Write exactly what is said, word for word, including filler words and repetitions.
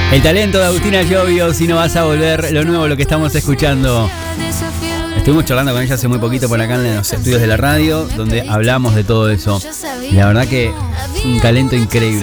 El talento de Agustina Llobio, si no vas a volver, lo nuevo, lo que estamos escuchando. Estuvimos charlando con ella hace muy poquito por acá en los estudios de la radio, donde hablamos de todo eso. La verdad que un talento increíble.